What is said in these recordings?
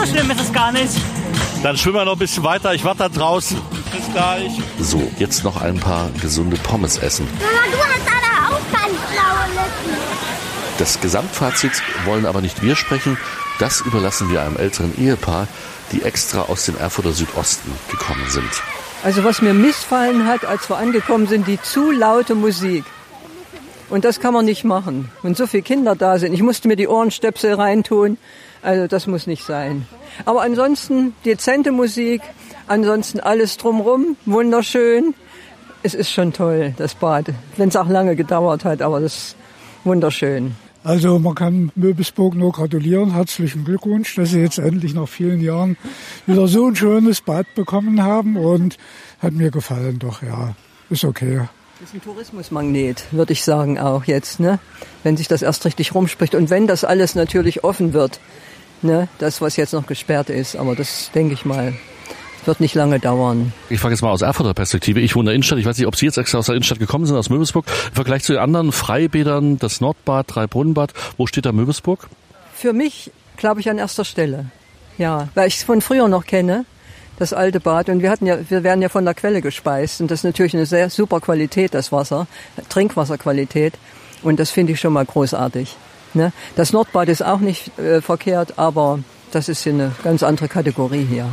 so schlimm ist es gar nicht. Dann schwimmen wir noch ein bisschen weiter. Ich warte da draußen. Bis gleich. So, jetzt noch ein paar gesunde Pommes essen. Mama, du hast aber auch ganz blaue Lippen. Das Gesamtfazit wollen aber nicht wir sprechen. Das überlassen wir einem älteren Ehepaar, die extra aus dem Erfurter Südosten gekommen sind. Also was mir missfallen hat, als wir angekommen sind, die zu laute Musik. Und das kann man nicht machen, wenn so viele Kinder da sind. Ich musste mir die Ohrenstöpsel reintun. Also das muss nicht sein. Aber ansonsten dezente Musik, ansonsten alles drumherum, wunderschön. Es ist schon toll, das Bad. Wenn es auch lange gedauert hat, aber das ist wunderschön. Also man kann Möbisburg nur gratulieren. Herzlichen Glückwunsch, dass Sie jetzt endlich nach vielen Jahren wieder so ein schönes Bad bekommen haben. Und hat mir gefallen doch, ja. Ist okay. Das ist ein Tourismusmagnet, würde ich sagen, auch jetzt, ne? Wenn sich das erst richtig rumspricht. Und wenn das alles natürlich offen wird, ne? Das, was jetzt noch gesperrt ist. Aber das, denke ich mal, wird nicht lange dauern. Ich frage jetzt mal aus Erfurter Perspektive. Ich wohne in der Innenstadt. Ich weiß nicht, ob Sie jetzt extra aus der Innenstadt gekommen sind, aus Möbisburg. Im Vergleich zu den anderen Freibädern, das Nordbad, Dreibrunnenbad, wo steht da Möbisburg? Für mich, glaube ich, an erster Stelle. Ja, weil ich es von früher noch kenne, das alte Bad. Und wir werden ja von der Quelle gespeist. Und das ist natürlich eine sehr super Qualität, das Wasser, Trinkwasserqualität. Und das finde ich schon mal großartig. Ne? Das Nordbad ist auch nicht verkehrt, aber das ist eine ganz andere Kategorie hier.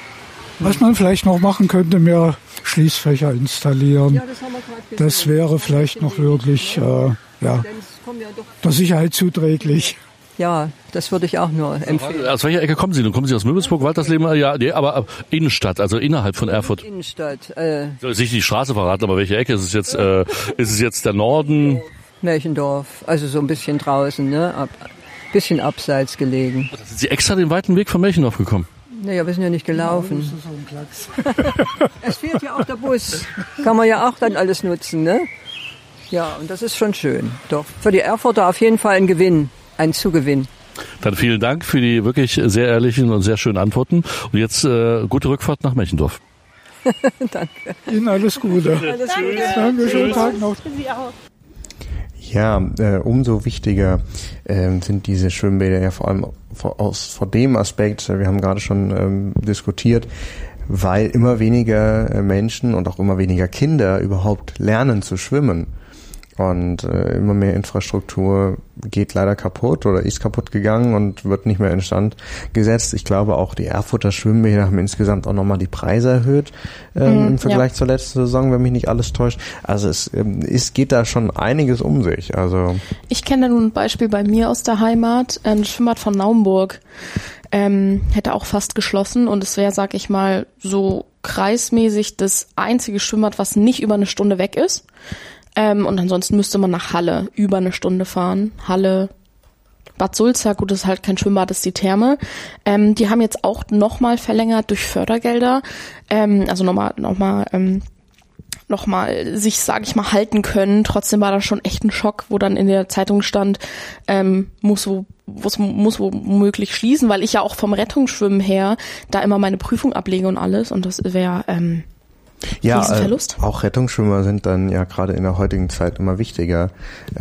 Was man vielleicht noch machen könnte, mehr Schließfächer installieren. Ja, das haben wir gerade gesehen. Das wäre vielleicht noch wirklich der Sicherheit zuträglich. Ja, das würde ich auch nur empfehlen. Aus welcher Ecke kommen Sie? Nun kommen Sie aus Möbisburg, Waltersleben? Ja, nee, aber Innenstadt, also innerhalb von Erfurt. Innenstadt. Soll ich nicht die Straße verraten, aber welche Ecke? Ist es jetzt der Norden? Märchendorf, also so ein bisschen draußen, ne? Bisschen abseits gelegen. Sind Sie extra den weiten Weg von Märchendorf gekommen? Naja, wir sind ja nicht gelaufen. Es fehlt ja auch der Bus. Kann man ja auch dann alles nutzen, ne? Ja, und das ist schon schön. Doch, für die Erfurter auf jeden Fall ein Gewinn, ein Zugewinn. Dann vielen Dank für die wirklich sehr ehrlichen und sehr schönen Antworten. Und jetzt gute Rückfahrt nach Märchendorf. Danke. Ihnen alles Gute. Alles Gute. Danke, schönen Tag noch. Ja, umso wichtiger sind diese Schwimmbäder ja vor allem vor dem Aspekt, wir haben gerade schon diskutiert, weil immer weniger Menschen und auch immer weniger Kinder überhaupt lernen zu schwimmen. Und immer mehr Infrastruktur geht leider kaputt oder ist kaputt gegangen und wird nicht mehr instand gesetzt. Ich glaube auch die Erfurter Schwimmbäder haben insgesamt auch nochmal die Preise erhöht im Vergleich zur letzten Saison, wenn mich nicht alles täuscht. Also es geht da schon einiges um sich. Also ich kenne nun ein Beispiel bei mir aus der Heimat, ein Schwimmbad von Naumburg. Hätte auch fast geschlossen und es wäre, sag ich mal, so kreismäßig das einzige Schwimmbad, was nicht über eine Stunde weg ist. Und ansonsten müsste man nach Halle über eine Stunde fahren. Halle, Bad Sulza, gut, das ist halt kein Schwimmbad, das ist die Therme. Die haben jetzt auch nochmal verlängert durch Fördergelder. Also nochmal sich, sag ich mal, halten können. Trotzdem war das schon echt ein Schock, wo dann in der Zeitung stand, muss womöglich schließen, weil ich ja auch vom Rettungsschwimmen her da immer meine Prüfung ablege und alles. Und das wäre ja, auch Rettungsschwimmer sind dann ja gerade in der heutigen Zeit immer wichtiger.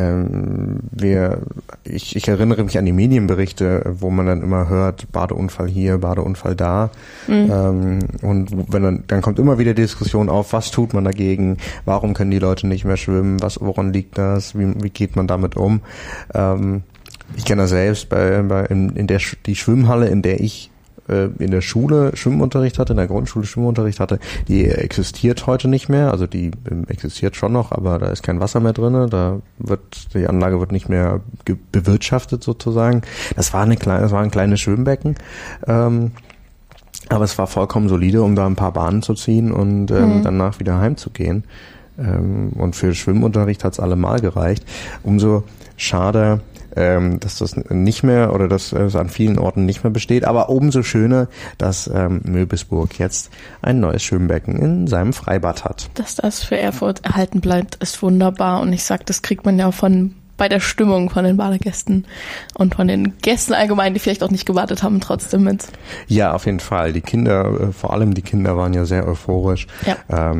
Ich erinnere mich an die Medienberichte, wo man dann immer hört, Badeunfall hier, Badeunfall da. Und dann kommt immer wieder die Diskussion auf, was tut man dagegen, warum können die Leute nicht mehr schwimmen, woran liegt das, wie geht man damit um? Ich kenne das selbst die Schwimmhalle, in der ich in der Schule Schwimmunterricht hatte, in der Grundschule Schwimmunterricht hatte, die existiert heute nicht mehr. Also die existiert schon noch, aber da ist kein Wasser mehr drin. Die Anlage wird nicht mehr bewirtschaftet sozusagen. Das war ein kleines Schwimmbecken. Aber es war vollkommen solide, um da ein paar Bahnen zu ziehen und danach wieder heimzugehen. Und für Schwimmunterricht hat es allemal gereicht. Umso schade, dass das nicht mehr oder dass es an vielen Orten nicht mehr besteht, aber umso schöner, dass Möbisburg jetzt ein neues Schwimmbecken in seinem Freibad hat. Dass das für Erfurt erhalten bleibt, ist wunderbar und ich sag, das kriegt man ja auch bei der Stimmung von den Badegästen und von den Gästen allgemein, die vielleicht auch nicht gewartet haben, trotzdem mit. Ja, auf jeden Fall. Die Kinder, vor allem die Kinder waren ja sehr euphorisch. Ja.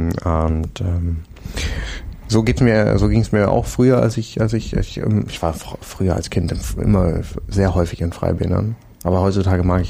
So ging's mir auch früher, ich war früher als Kind immer sehr häufig in Freibädern. Aber heutzutage mag ich